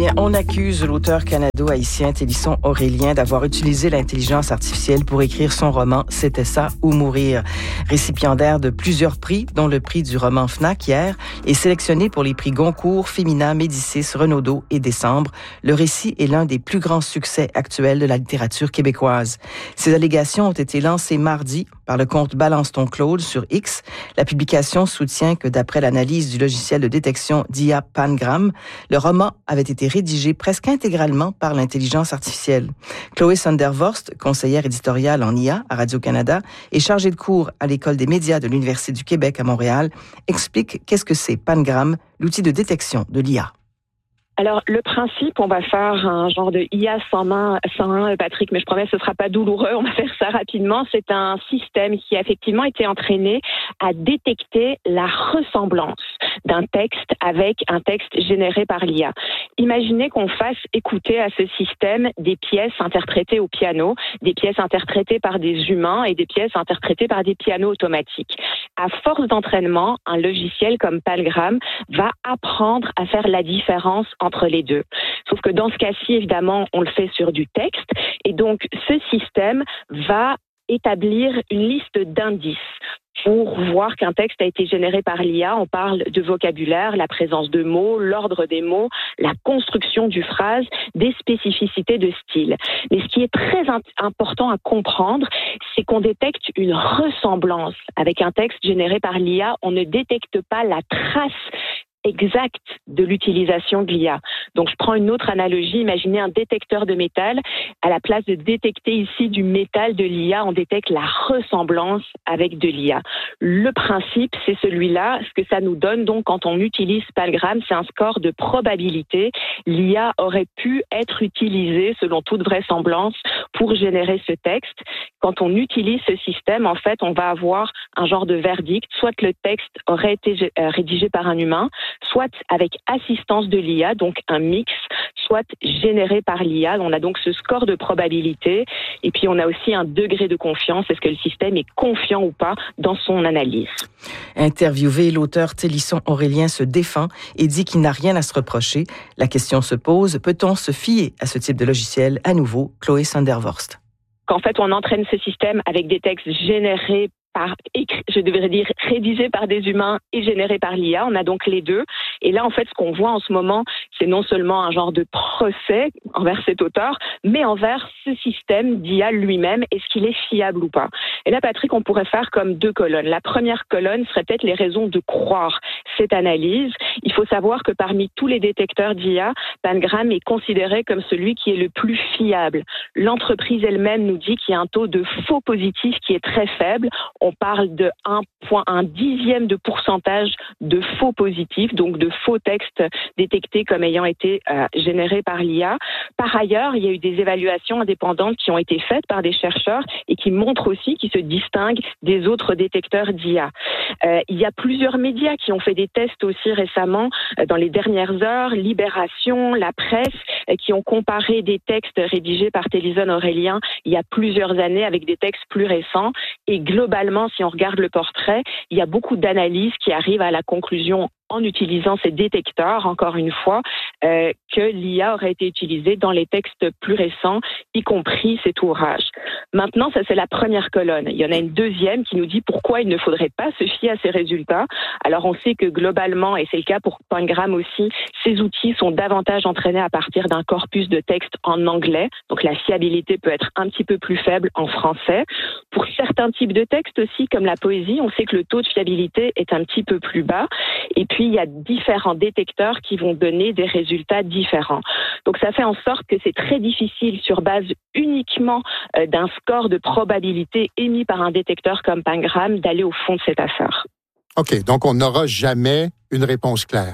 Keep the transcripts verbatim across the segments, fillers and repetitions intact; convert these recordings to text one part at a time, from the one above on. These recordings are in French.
bien, on accuse l'auteur canado-haïtien Télisson Aurélien d'avoir utilisé l'intelligence artificielle pour écrire son roman « C'était ça ou mourir ». Récipiendaire de plusieurs prix, dont le prix du roman Fnac hier, et sélectionné pour les prix Goncourt, Femina, Médicis, Renaudot et Décembre, le récit est l'un des plus grands succès actuels de la littérature québécoise. Ces allégations ont été lancées mardi par le compte Balance ton Claude sur X. La publication soutient que d'après l'analyse du logiciel de détection d'I A Pangram, le roman avait été rédigé presque intégralement par l'intelligence artificielle. Chloé Sondervorst, conseillère éditoriale en I A à Radio-Canada et chargée de cours à l'École des médias de l'Université du Québec à Montréal, explique qu'est-ce que c'est Pangram, l'outil de détection de l'I A. Alors, le principe, on va faire un genre de I A sans main, sans main, Patrick, mais je promets, ce sera pas douloureux, on va faire ça rapidement. C'est un système qui a effectivement été entraîné à détecter la ressemblance d'un texte avec un texte généré par l'I A. Imaginez qu'on fasse écouter à ce système des pièces interprétées au piano, des pièces interprétées par des humains et des pièces interprétées par des pianos automatiques. À force d'entraînement, un logiciel comme Pangram va apprendre à faire la différence entre les deux. Sauf que dans ce cas-ci, évidemment, on le fait sur du texte et donc ce système va établir une liste d'indices. Pour voir qu'un texte a été généré par l'I A, on parle de vocabulaire, la présence de mots, l'ordre des mots, la construction du phrase, des spécificités de style. Mais ce qui est très important à comprendre, c'est qu'on détecte une ressemblance avec un texte généré par l'I A. On ne détecte pas la trace exact de l'utilisation de l'I A. Donc, je prends une autre analogie. Imaginez un détecteur de métal. À la place de détecter ici du métal de l'I A, on détecte la ressemblance avec de l'I A. Le principe, c'est celui-là. Ce que ça nous donne, donc, quand on utilise Pangram, c'est un score de probabilité. L'I A aurait pu être utilisée, selon toute vraisemblance, pour générer ce texte. Quand on utilise ce système, en fait, on va avoir un genre de verdict. Soit le texte aurait été rédigé par un humain, soit avec assistance de l'I A, donc un mix, soit généré par l'I A. On a donc ce score de probabilité et puis on a aussi un degré de confiance. Est-ce que le système est confiant ou pas dans son analyse? Interviewé, l'auteur Télisson Aurélien se défend et dit qu'il n'a rien à se reprocher. La question se pose, peut-on se fier à ce type de logiciel? À nouveau, Chloé Sondervorst. Qu'en fait, on entraîne ce système avec des textes générés par, je devrais dire, rédigé par des humains et généré par l'I A. On a donc les deux. Et là, en fait, ce qu'on voit en ce moment, c'est non seulement un genre de procès envers cet auteur, mais envers ce système d'I A lui-même. Est-ce qu'il est fiable ou pas? Et là, Patrick, on pourrait faire comme deux colonnes. La première colonne serait peut-être les raisons de croire cette analyse. Il faut savoir que parmi tous les détecteurs d'I A, Pangram est considéré comme celui qui est le plus fiable. L'entreprise elle-même nous dit qu'il y a un taux de faux positifs qui est très faible. On parle de un point, un dixième de pourcentage de faux positifs, donc de faux textes détectés comme ayant été euh, générés par l'I A. Par ailleurs, il y a eu des évaluations indépendantes qui ont été faites par des chercheurs et qui montrent aussi qu'ils se distinguent des autres détecteurs d'I A. Euh, il y a plusieurs médias qui ont fait des tests aussi récemment, euh, dans les dernières heures, Libération, La Presse, euh, qui ont comparé des textes rédigés par Télisson Aurélien il y a plusieurs années avec des textes plus récents et globalement, si on regarde le portrait, il y a beaucoup d'analyses qui arrivent à la conclusion en utilisant ces détecteurs, encore une fois, euh, que l'I A aurait été utilisée dans les textes plus récents, y compris cet ouvrage. Maintenant, ça c'est la première colonne. Il y en a une deuxième qui nous dit pourquoi il ne faudrait pas se fier à ces résultats. Alors on sait que globalement, et c'est le cas pour Pangram aussi, ces outils sont davantage entraînés à partir d'un corpus de textes en anglais, donc la fiabilité peut être un petit peu plus faible en français. Pour certains types de textes aussi, comme la poésie, on sait que le taux de fiabilité est un petit peu plus bas. Et puis, il y a différents détecteurs qui vont donner des résultats différents. Donc, ça fait en sorte que c'est très difficile, sur base uniquement euh, d'un score de probabilité émis par un détecteur comme Pangram, d'aller au fond de cette affaire. OK, donc on n'aura jamais une réponse claire.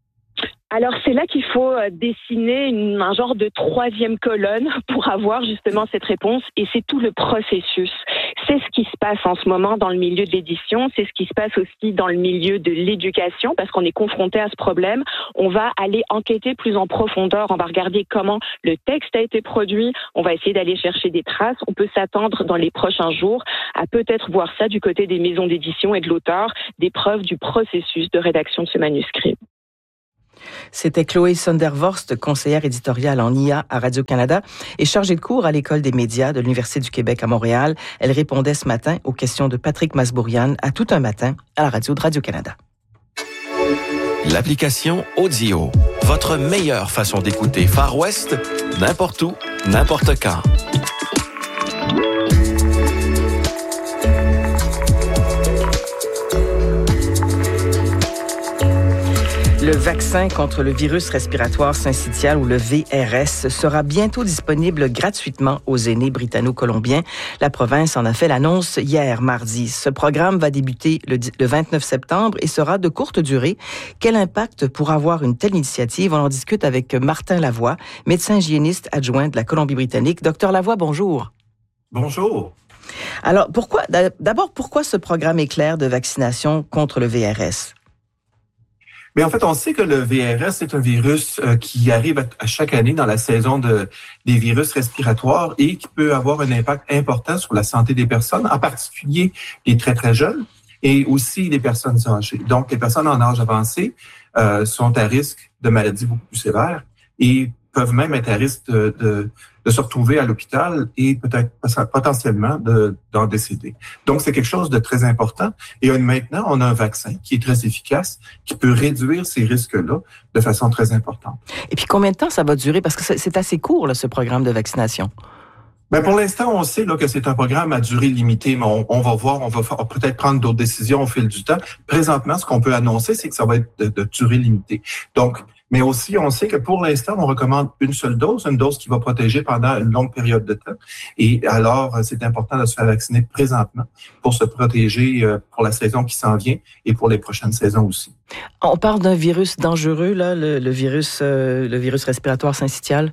Alors, c'est là qu'il faut dessiner une, un genre de troisième colonne pour avoir justement cette réponse, et c'est tout le processus. C'est ce qui se passe en ce moment dans le milieu de l'édition, c'est ce qui se passe aussi dans le milieu de l'éducation, parce qu'on est confronté à ce problème. On va aller enquêter plus en profondeur, on va regarder comment le texte a été produit, on va essayer d'aller chercher des traces. On peut s'attendre dans les prochains jours à peut-être voir ça du côté des maisons d'édition et de l'auteur, des preuves du processus de rédaction de ce manuscrit. C'était Chloé Sondervorst, conseillère éditoriale en I A à Radio-Canada et chargée de cours à l'École des médias de l'Université du Québec à Montréal. Elle répondait ce matin aux questions de Patrick Masbourian à Tout un matin à la radio de Radio-Canada. L'application Audio, votre meilleure façon d'écouter Far West, n'importe où, n'importe quand. Le vaccin contre le virus respiratoire syncytial ou le V R S sera bientôt disponible gratuitement aux aînés britanno-colombiens. La province en a fait l'annonce hier, mardi. Ce programme va débuter le, le vingt-neuf septembre et sera de courte durée. Quel impact pour avoir une telle initiative? On en discute avec Martin Lavoie, médecin hygiéniste adjoint de la Colombie-Britannique. Docteur Lavoie, bonjour. Bonjour. Alors, pourquoi, d'abord, pourquoi ce programme éclair de vaccination contre le V R S? Mais en fait, on sait que le V R S est un virus euh, qui arrive à, à chaque année dans la saison de, des virus respiratoires et qui peut avoir un impact important sur la santé des personnes, en particulier les très, très jeunes et aussi les personnes âgées. Donc, les personnes en âge avancé euh, sont à risque de maladies beaucoup plus sévères et peuvent même être à risque de, de, de se retrouver à l'hôpital et peut-être potentiellement de, d'en décéder. Donc, c'est quelque chose de très important. Et maintenant, on a un vaccin qui est très efficace, qui peut réduire ces risques-là de façon très importante. Et puis, combien de temps ça va durer? Parce que c'est assez court, là, ce programme de vaccination. Ben pour l'instant, on sait là, que c'est un programme à durée limitée, mais on, on va voir, on va peut-être prendre d'autres décisions au fil du temps. Présentement, ce qu'on peut annoncer, c'est que ça va être de, de durée limitée. Donc, mais aussi, on sait que pour l'instant, on recommande une seule dose, une dose qui va protéger pendant une longue période de temps. Et alors, c'est important de se faire vacciner présentement pour se protéger pour la saison qui s'en vient et pour les prochaines saisons aussi. On parle d'un virus dangereux, là, le, le virus, euh, le virus respiratoire syncytial.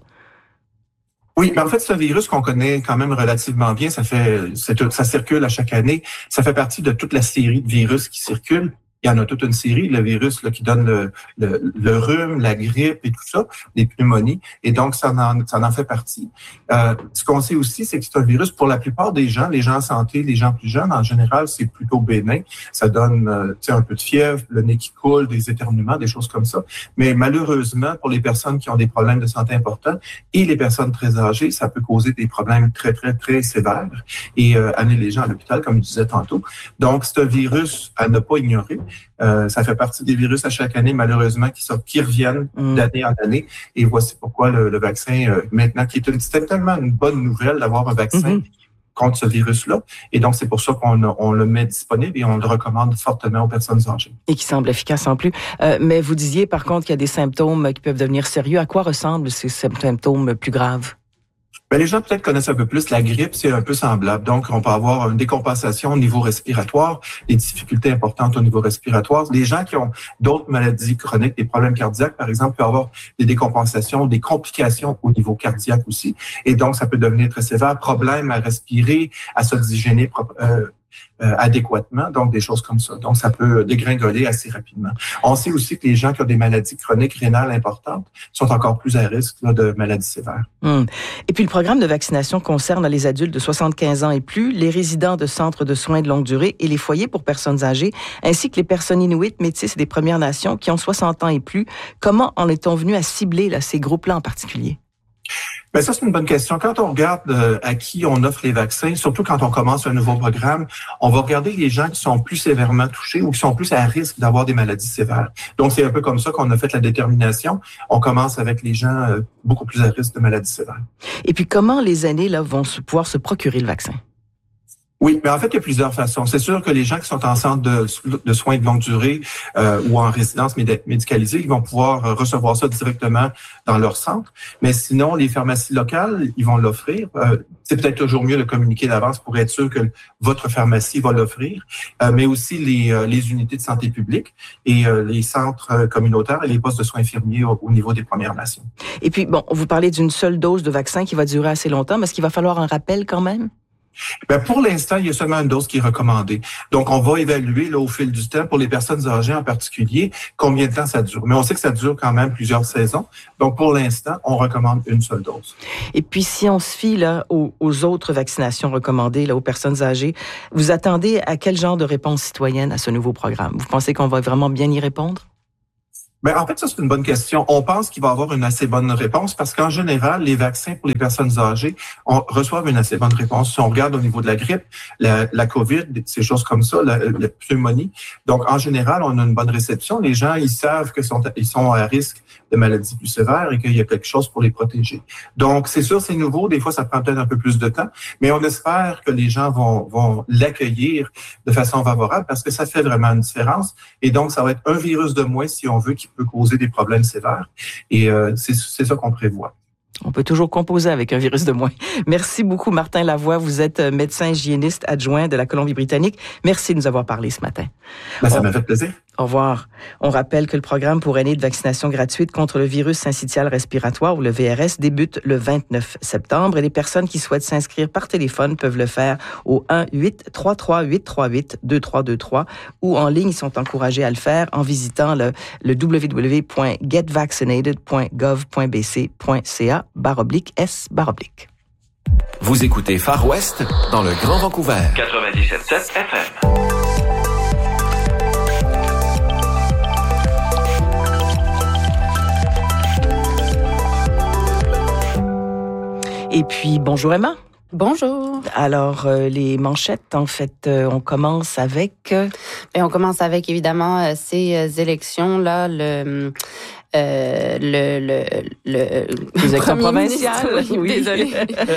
Oui, mais en fait, c'est un virus qu'on connaît quand même relativement bien. Ça fait, c'est, ça circule à chaque année. Ça fait partie de toute la série de virus qui circulent. Il y en a toute une série, le virus là, qui donne le, le, le rhume, la grippe et tout ça, les pneumonies. Et donc, ça en, ça en fait partie. Euh, ce qu'on sait aussi, c'est que c'est un virus, pour la plupart des gens, les gens en santé, les gens plus jeunes, en général, c'est plutôt bénin. Ça donne euh, un peu de fièvre, le nez qui coule, des éternuements, des choses comme ça. Mais malheureusement, pour les personnes qui ont des problèmes de santé importants et les personnes très âgées, ça peut causer des problèmes très, très, très sévères et euh, amener les gens à l'hôpital, comme je disais tantôt. Donc, c'est un virus à ne pas ignorer. Euh, ça fait partie des virus à chaque année, malheureusement, qui, sont, qui reviennent mmh. d'année en année. Et voici pourquoi le, le vaccin, euh, maintenant, qui est une, c'était tellement une bonne nouvelle d'avoir un vaccin mmh. contre ce virus-là. Et donc, c'est pour ça qu'on on le met disponible et on le recommande fortement aux personnes âgées. Et qui semble efficace en plus. Euh, mais vous disiez, par contre, qu'il y a des symptômes qui peuvent devenir sérieux. À quoi ressemblent ces symptômes plus graves? Ben, les gens peut-être connaissent un peu plus la grippe, c'est un peu semblable. Donc, on peut avoir une décompensation au niveau respiratoire, des difficultés importantes au niveau respiratoire. Les gens qui ont d'autres maladies chroniques, des problèmes cardiaques, par exemple, peuvent avoir des décompensations, des complications au niveau cardiaque aussi. Et donc, ça peut devenir très sévère. Problème à respirer, à s'oxygéner euh, Euh, adéquatement, donc des choses comme ça. Donc, ça peut dégringoler assez rapidement. On sait aussi que les gens qui ont des maladies chroniques rénales importantes sont encore plus à risque là, de maladies sévères. Hum. Et puis, le programme de vaccination concerne les adultes de soixante-quinze ans et plus, les résidents de centres de soins de longue durée et les foyers pour personnes âgées, ainsi que les personnes inuites, métis et des Premières Nations qui ont soixante ans et plus. Comment en est-on venu à cibler là, ces groupes-là en particulier? Ben ça, c'est une bonne question. Quand on regarde euh, à qui on offre les vaccins, surtout quand on commence un nouveau programme, on va regarder les gens qui sont plus sévèrement touchés ou qui sont plus à risque d'avoir des maladies sévères. Donc, c'est un peu comme ça qu'on a fait la détermination. On commence avec les gens euh, beaucoup plus à risque de maladies sévères. Et puis, comment les aînés là, vont se, pouvoir se procurer le vaccin? Oui, mais en fait, il y a plusieurs façons. C'est sûr que les gens qui sont en centre de, de soins de longue durée euh, ou en résidence médicalisée, ils vont pouvoir recevoir ça directement dans leur centre. Mais sinon, les pharmacies locales, ils vont l'offrir. Euh, c'est peut-être toujours mieux de communiquer d'avance pour être sûr que votre pharmacie va l'offrir, euh, mais aussi les, euh, les unités de santé publique et euh, les centres communautaires et les postes de soins infirmiers au, au niveau des Premières Nations. Et puis, bon, vous parlez d'une seule dose de vaccin qui va durer assez longtemps, mais est-ce qu'il va falloir un rappel quand même? Ben pour l'instant, il y a seulement une dose qui est recommandée. Donc, on va évaluer là, au fil du temps, pour les personnes âgées en particulier, combien de temps ça dure. Mais on sait que ça dure quand même plusieurs saisons. Donc, pour l'instant, on recommande une seule dose. Et puis, si on se fie là, aux, aux autres vaccinations recommandées là, aux personnes âgées, vous attendez à quel genre de réponse citoyenne à ce nouveau programme? Vous pensez qu'on va vraiment bien y répondre? Ben, en fait, ça, c'est une bonne question. On pense qu'il va y avoir une assez bonne réponse parce qu'en général, les vaccins pour les personnes âgées on, reçoivent une assez bonne réponse. Si on regarde au niveau de la grippe, la, la COVID, ces choses comme ça, la, la pneumonie. Donc, en général, on a une bonne réception. Les gens, ils savent qu'ils sont, ils sont à risque de maladies plus sévères et qu'il y a quelque chose pour les protéger. Donc, c'est sûr, c'est nouveau. Des fois, ça prend peut-être un peu plus de temps, mais on espère que les gens vont, vont l'accueillir de façon favorable parce que ça fait vraiment une différence. Et donc, ça va être un virus de moins, si on veut, qui peut causer des problèmes sévères. Et euh, c'est, c'est ça qu'on prévoit. On peut toujours composer avec un virus de moins. Merci beaucoup, Martin Lavoie. Vous êtes médecin hygiéniste adjoint de la Colombie-Britannique. Merci de nous avoir parlé ce matin. Ben, ça On... m'a fait plaisir. Au revoir. On rappelle que le programme pour aînés de vaccination gratuite contre le virus syncytial respiratoire ou le V R S débute le vingt-neuf septembre et les personnes qui souhaitent s'inscrire par téléphone peuvent le faire au un huit trois trois huit trois huit deux trois deux trois ou en ligne. Ils sont encouragés à le faire en visitant le, le w w w point get vaccinated point gov point b c point c a barre oblique S barre oblique. Vous écoutez Far West dans le Grand Vancouver. quatre-vingt-dix-sept virgule sept F M. Et puis, bonjour Emma. Bonjour. Alors, euh, les manchettes, en fait, euh, on commence avec... Euh... Et on commence avec, évidemment, euh, ces euh, élections-là, le... Euh, le le le les élections provinciales. Oui, désolée.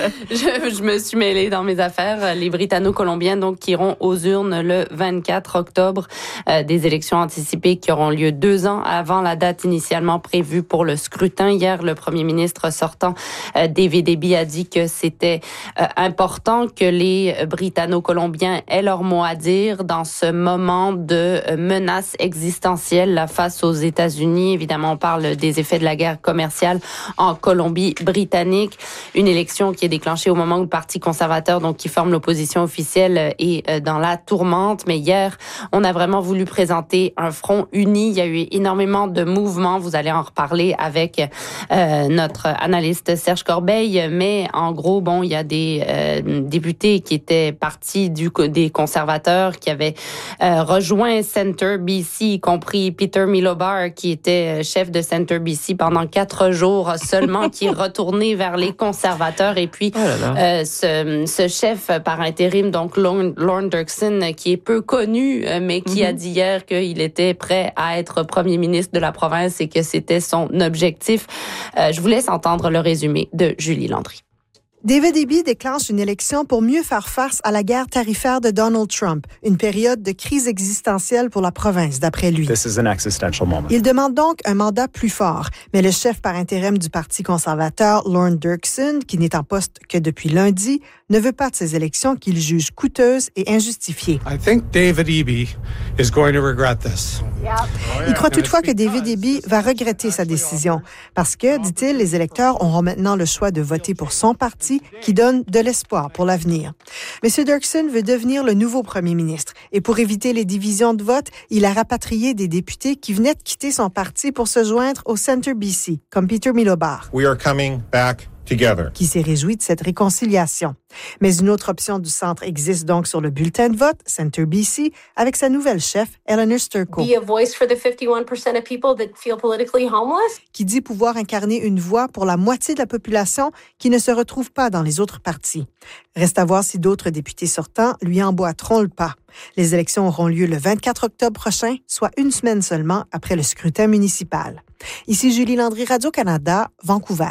je, je me suis mêlée dans mes affaires. Les Britanno-Colombiens donc qui iront aux urnes le vingt-quatre octobre, euh, des élections anticipées qui auront lieu deux ans avant la date initialement prévue pour le scrutin. Hier, le premier ministre sortant, euh, David Eby, a dit que c'était euh, important que les Britanno-Colombiens aient leur mot à dire dans ce moment de euh, menace existentielle là, face aux États-Unis. Évidemment, on parle des effets de la guerre commerciale en Colombie-Britannique. Une élection qui est déclenchée au moment où le Parti conservateur, donc qui forme l'opposition officielle, est dans la tourmente. Mais hier, on a vraiment voulu présenter un front uni. Il y a eu énormément de mouvements. Vous allez en reparler avec euh, notre analyste Serge Corbeil. Mais en gros, bon, il y a des euh, députés qui étaient partis du, des conservateurs, qui avaient euh, rejoint Centre B C, y compris Peter Milobar, qui était chef de Centre B C pendant quatre jours seulement, qui est retourné vers les conservateurs. Et puis, oh là là. Euh, ce, ce chef par intérim, donc Lorne, Lorne Dirksen, qui est peu connu, mais qui mm-hmm. a dit hier qu'il était prêt à être premier ministre de la province et que c'était son objectif. Euh, je vous laisse entendre le résumé de Julie Landry. David Eby déclenche une élection pour mieux faire face à la guerre tarifaire de Donald Trump, une période de crise existentielle pour la province, d'après lui. This is an existential moment. Il demande donc un mandat plus fort, mais le chef par intérim du Parti conservateur, Lorne Dirksen, qui n'est en poste que depuis lundi, ne veut pas de ces élections qu'il juge coûteuses et injustifiées. I think David Eby is going to regret this. Il croit toutefois que David Eby va regretter sa décision parce que, dit-il, les électeurs auront maintenant le choix de voter pour son parti qui donne de l'espoir pour l'avenir. M. Dirksen veut devenir le nouveau premier ministre et pour éviter les divisions de vote, il a rapatrié des députés qui venaient de quitter son parti pour se joindre au Centre B C, comme Peter Milobar. We are coming back together. Qui s'est réjoui de cette réconciliation. Mais une autre option du centre existe donc sur le bulletin de vote, Centre B C, avec sa nouvelle chef, Eleanor Sturko. Be a voice for the fifty-one percent of people that feel politically homeless. Qui dit pouvoir incarner une voix pour la moitié de la population qui ne se retrouve pas dans les autres partis. Reste à voir si d'autres députés sortants lui emboîteront le pas. Les élections auront lieu le vingt-quatre octobre prochain, soit une semaine seulement après le scrutin municipal. Ici Julie Landry, Radio-Canada, Vancouver.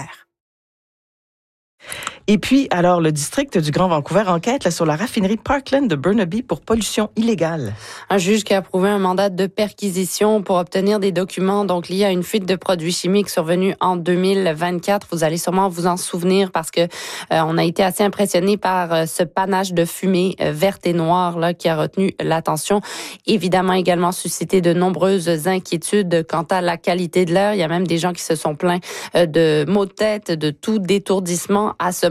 Et puis, alors, le district du Grand Vancouver enquête là, sur la raffinerie Parkland de Burnaby pour pollution illégale. Un juge qui a approuvé un mandat de perquisition pour obtenir des documents donc liés à une fuite de produits chimiques survenue en deux mille vingt-quatre. Vous allez sûrement vous en souvenir parce que euh, on a été assez impressionnés par euh, ce panache de fumée euh, verte et noire là qui a retenu l'attention. Évidemment, également suscité de nombreuses inquiétudes quant à la qualité de l'air. Il y a même des gens qui se sont plaints euh, de maux de tête, de tout d'étourdissement à ce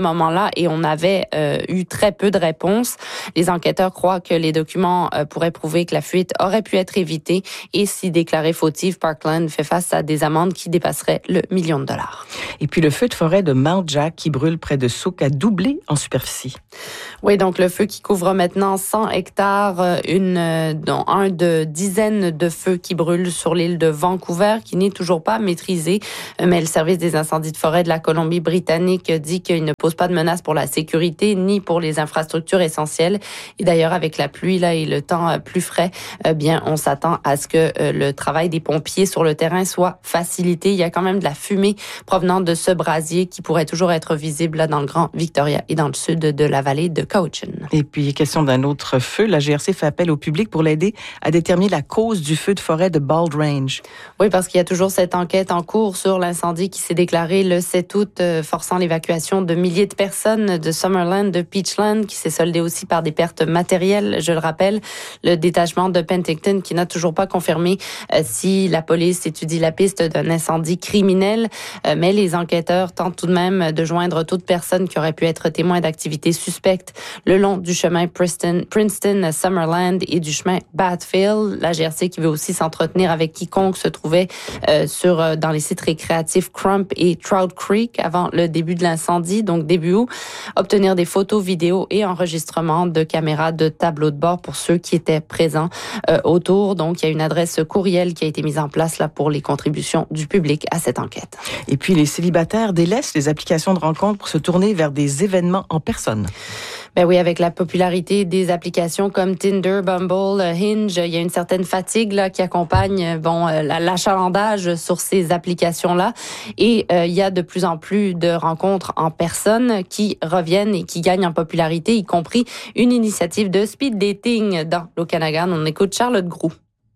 moment-là et on avait euh, eu très peu de réponses. Les enquêteurs croient que les documents euh, pourraient prouver que la fuite aurait pu être évitée et si déclarée fautive, Parkland fait face à des amendes qui dépasseraient le million de dollars. Et puis le feu de forêt de Mount Jack qui brûle près de Souk a doublé en superficie. Oui, donc le feu qui couvre maintenant cent hectares, une, dont un de dizaines de feux qui brûlent sur l'île de Vancouver, qui n'est toujours pas maîtrisé. Mais le service des incendies de forêt de la Colombie-Britannique dit qu'il ne pose pas de menace pour la sécurité ni pour les infrastructures essentielles. Et d'ailleurs, avec la pluie là et le temps plus frais, eh bien, on s'attend à ce que le travail des pompiers sur le terrain soit facilité. Il y a quand même de la fumée provenant de ce brasier qui pourrait toujours être visible là dans le Grand Victoria et dans le sud de la vallée de Cochin. Et puis, question d'un autre feu. La G R C fait appel au public pour l'aider à déterminer la cause du feu de forêt de Bald Range. Oui, parce qu'il y a toujours cette enquête en cours sur l'incendie qui s'est déclaré le sept août, euh, forçant l'évacuation de milliers de personnes de Summerland, de Peachland, qui s'est soldé aussi par des pertes matérielles. Je le rappelle, le détachement de Penticton qui n'a toujours pas confirmé euh, si la police étudie la piste d'un incendie criminel, euh, mais les enquêteurs tentent tout de même de joindre toute personne qui aurait pu être témoin d'activités suspectes le long du chemin Princeton, Princeton, Summerland et du chemin Bathfield. La G R C qui veut aussi s'entretenir avec quiconque se trouvait euh, sur euh, dans les sites récréatifs Crump et Trout Creek avant le début de l'incendie, donc début août. Obtenir des photos, vidéos et enregistrements de caméras de tableau de bord pour ceux qui étaient présents euh, autour. Donc, il y a une adresse courriel qui a été mise en place là pour les contributions du public à cette enquête. Et puis, les célibataires délaissent les applications de rencontres pour se tourner vers des événements en personne. Ben oui, avec la popularité des applications comme Tinder, Bumble, Hinge, il y a une certaine fatigue là qui accompagne bon l'achalandage sur ces applications-là et euh, il y a de plus en plus de rencontres en personne qui reviennent et qui gagnent en popularité, y compris une initiative de speed dating dans l'Okanagan. On écoute Charlotte Groux.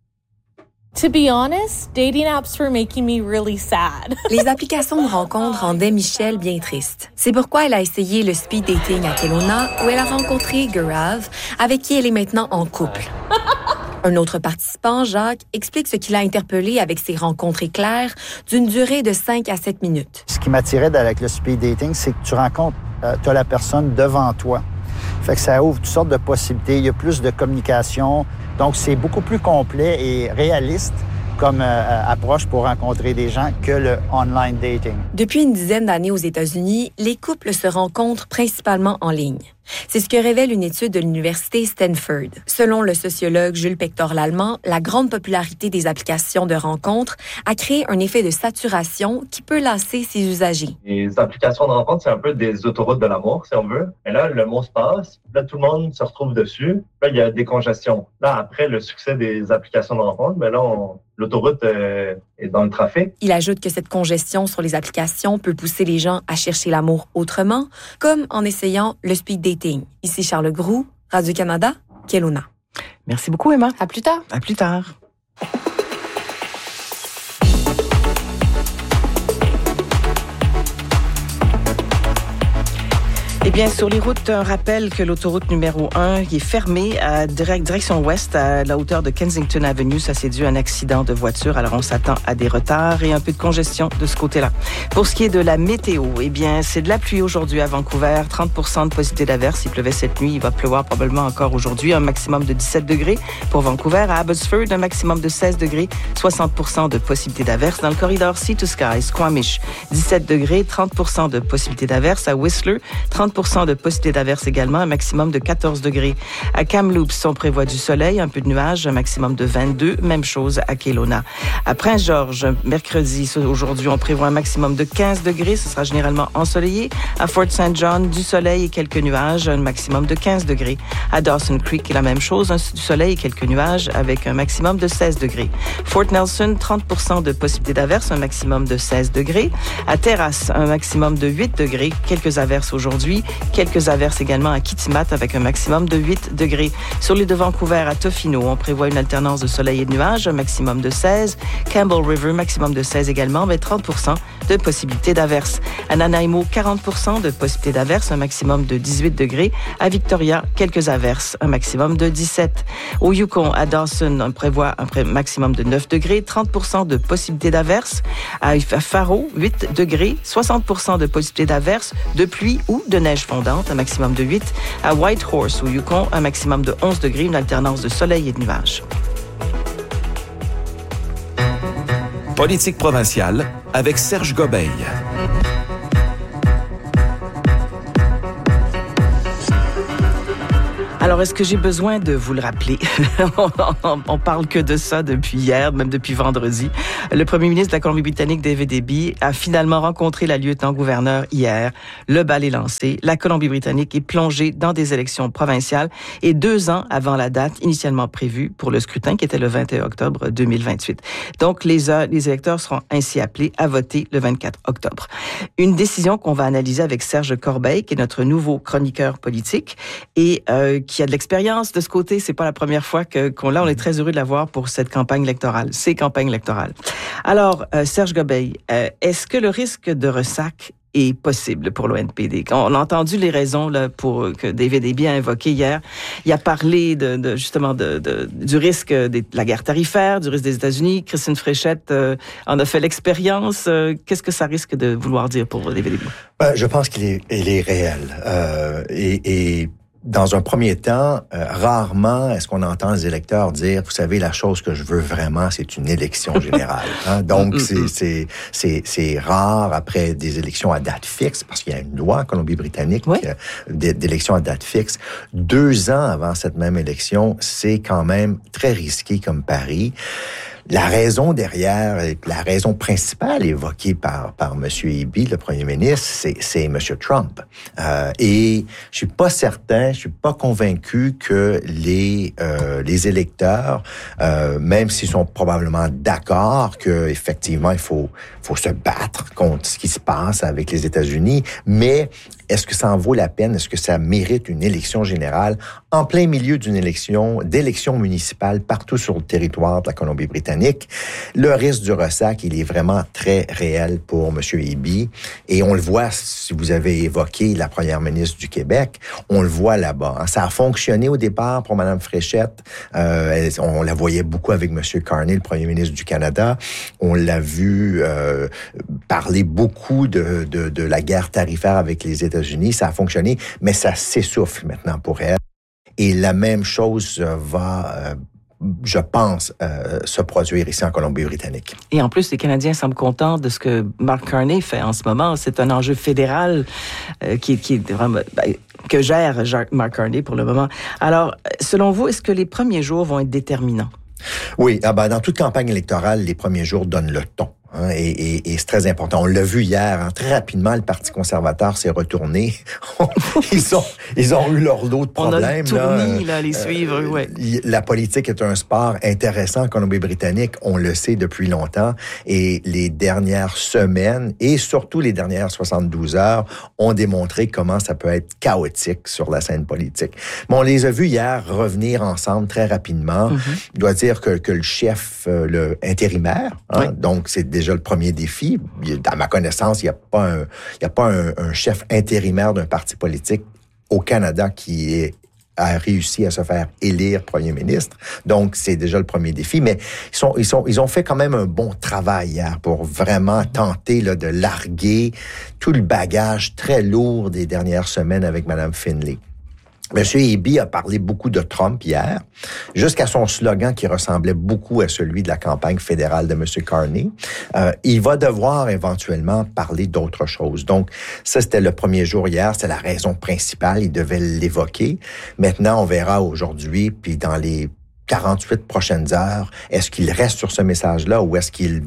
To be honest, dating apps were making me really sad. Les applications de rencontres rendaient Michelle bien triste. C'est pourquoi elle a essayé le speed dating à Kelowna, où elle a rencontré Gaurav, avec qui elle est maintenant en couple. Un autre participant, Jacques, explique ce qui l'a interpellé avec ses rencontres éclairs d'une durée de cinq à sept minutes. Ce qui m'attirait avec le speed dating, c'est que tu rencontres, euh, tu as la personne devant toi. Fait que ça ouvre toutes sortes de possibilités. Il y a plus de communication. Donc, c'est beaucoup plus complet et réaliste comme euh, approche pour rencontrer des gens que le online dating. Depuis une dizaine d'années aux États-Unis, les couples se rencontrent principalement en ligne. C'est ce que révèle une étude de l'université Stanford. Selon le sociologue Jules Pector-Lallemand, la grande popularité des applications de rencontres a créé un effet de saturation qui peut lasser ses usagers. Les applications de rencontres, c'est un peu des autoroutes de l'amour, si on veut. Et là, le mot se passe, là, tout le monde se retrouve dessus. Là, il y a des congestions. Là, après le succès des applications de rencontres, ben là, on, l'autoroute euh, est dans le trafic. Il ajoute que cette congestion sur les applications peut pousser les gens à chercher l'amour autrement, comme en essayant le speed dating. Ici Charles Groux, Radio-Canada, Kelowna. Merci beaucoup, Emma. À plus tard. À plus tard. Eh bien, sur les routes, un rappel que l'autoroute numéro un qui est fermée à direction ouest à la hauteur de Kensington Avenue. Ça, c'est dû à un accident de voiture. Alors, on s'attend à des retards et un peu de congestion de ce côté-là. Pour ce qui est de la météo, eh bien, c'est de la pluie aujourd'hui à Vancouver. trente pour cent de possibilité d'averse. Il pleuvait cette nuit. Il va pleuvoir probablement encore aujourd'hui. Un maximum de dix-sept degrés pour Vancouver. À Abbotsford, un maximum de seize degrés. soixante pour cent de possibilité d'averse. Dans le corridor Sea to Sky, Squamish, dix-sept degrés. trente pour cent de possibilité d'averse. À Whistler, trente pour cent de possibilité d'averse également, un maximum de quatorze degrés. À Kamloops, on prévoit du soleil, un peu de nuages, un maximum de vingt-deux. Même chose à Kelowna. À Prince-Georges, mercredi, aujourd'hui, on prévoit un maximum de quinze degrés. Ce sera généralement ensoleillé. À Fort Saint John, du soleil et quelques nuages, un maximum de quinze degrés. À Dawson Creek, la même chose, du soleil et quelques nuages avec un maximum de seize degrés. Fort Nelson, trente pour cent de possibilité d'averse, un maximum de seize degrés. À Terrace, un maximum de huit degrés, quelques averses aujourd'hui. Quelques averses également à Kitimat avec un maximum de huit degrés. Sur l'île de Vancouver, à Tofino, on prévoit une alternance de soleil et de nuages, un maximum de seize. Campbell River, maximum de seize également, mais trente pour cent de possibilité d'averse. À Nanaimo, quarante pour cent de possibilité d'averse, un maximum de dix-huit degrés. À Victoria, quelques averses, un maximum de dix-sept. Au Yukon, à Dawson, on prévoit un maximum de neuf degrés, trente pour cent de possibilité d'averse. À Faro, huit degrés, soixante pour cent de possibilité d'averse, de pluie ou de neige fondante, un maximum de huit. À Whitehorse, au Yukon, un maximum de onze degrés, une alternance de soleil et de nuages. Politique provinciale avec Serge Gobeil. Alors, est-ce que j'ai besoin de vous le rappeler? on, on, on parle que de ça depuis hier, même depuis vendredi. Le premier ministre de la Colombie-Britannique, David Eby, a finalement rencontré la lieutenant-gouverneur hier. Le bal est lancé. La Colombie-Britannique est plongée dans des élections provinciales et deux ans avant la date initialement prévue pour le scrutin, qui était le vingt et un octobre deux mille vingt-huit. Donc, les, les électeurs seront ainsi appelés à voter le vingt-quatre octobre. Une décision qu'on va analyser avec Serge Corbeil, qui est notre nouveau chroniqueur politique et euh, qui a de l'expérience de ce côté. C'est pas la première fois que, qu'on l'a. On est très heureux de l'avoir pour cette campagne électorale, ces campagnes électorales. Alors, euh, Serge Gobeil, euh, est-ce que le risque de ressac est possible pour l'O N P D? On a entendu les raisons là, pour, que David Eby a invoquées hier. Il a parlé de, de, justement de, de, du risque de la guerre tarifaire, du risque des États-Unis. Christine Fréchette euh, en a fait l'expérience. Euh, qu'est-ce que ça risque de vouloir dire pour David Eby? Ben, je pense qu'il est, il est réel. Euh, et, et dans un premier temps, euh, rarement est-ce qu'on entend les électeurs dire, vous savez, la chose que je veux vraiment, c'est une élection générale. Hein? Donc, c'est, c'est, c'est, c'est rare après des élections à date fixe, parce qu'il y a une loi en Colombie-Britannique oui. euh, d'élections à date fixe. Deux ans avant cette même élection, c'est quand même très risqué comme pari. La raison derrière, la raison principale évoquée par par Monsieur Eby, le premier ministre, c'est c'est Monsieur Trump. Euh, et je suis pas certain, je suis pas convaincu que les euh, les électeurs, euh, même s'ils sont probablement d'accord que effectivement il faut faut se battre contre ce qui se passe avec les États-Unis, mais est-ce que ça en vaut la peine? Est-ce que ça mérite une élection générale en plein milieu d'une élection, d'élections municipales partout sur le territoire de la Colombie-Britannique? Le risque du ressac, il est vraiment très réel pour M. Eby. Et on le voit, si vous avez évoqué la première ministre du Québec, on le voit là-bas. Ça a fonctionné au départ pour Mme Fréchette. Euh, on la voyait beaucoup avec M. Carney, le premier ministre du Canada. On l'a vu euh, parler beaucoup de, de, de la guerre tarifaire avec les États-Unis. Ça a fonctionné, mais ça s'essouffle maintenant pour elle. Et la même chose va, euh, je pense, euh, se produire ici en Colombie-Britannique. Et en plus, les Canadiens semblent contents de ce que Mark Carney fait en ce moment. C'est un enjeu fédéral euh, qui, qui est vraiment... Ben, que gère Mark Carney pour le moment. Alors, selon vous, est-ce que les premiers jours vont être déterminants? Oui, ah ben, dans toute campagne électorale, les premiers jours donnent le ton. Hein, et, et, et c'est très important. On l'a vu hier. Hein, très rapidement, le Parti conservateur s'est retourné. ils ont ils ont eu leur lot de problèmes. On a le tournis, là, à les suivre. Euh, ouais. La politique est un sport intéressant en Colombie-Britannique. On le sait depuis longtemps. Et les dernières semaines et surtout les dernières soixante-douze heures ont démontré comment ça peut être chaotique sur la scène politique. Mais on les a vus hier revenir ensemble très rapidement. Mm-hmm. Je dois dire que, que le chef, euh, le intérimaire, hein, oui. donc c'est déjà le premier défi. À ma connaissance, il n'y a pas un, il y a pas un, un chef intérimaire d'un parti politique au Canada qui est, a réussi à se faire élire premier ministre. Donc, c'est déjà le premier défi. Mais ils sont, ils sont, ils ont fait quand même un bon travail hier pour vraiment tenter là, de larguer tout le bagage très lourd des dernières semaines avec Mme Finlay. M. Eby a parlé beaucoup de Trump hier, jusqu'à son slogan qui ressemblait beaucoup à celui de la campagne fédérale de M. Carney. Euh, il va devoir éventuellement parler d'autres choses. Donc, ça, c'était le premier jour hier. C'était la raison principale. Il devait l'évoquer. Maintenant, on verra aujourd'hui, puis dans les quarante-huit prochaines heures, est-ce qu'il reste sur ce message-là ou est-ce qu'il va